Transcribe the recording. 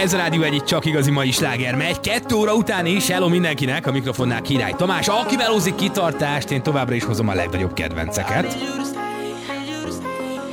Ez a Rádió egy csak igazi mai sláger megy. 2 óra után is, hello mindenkinek, a mikrofonnál Király Tamás. Aki melózik kitartást, én továbbra is hozom a legnagyobb kedvenceket.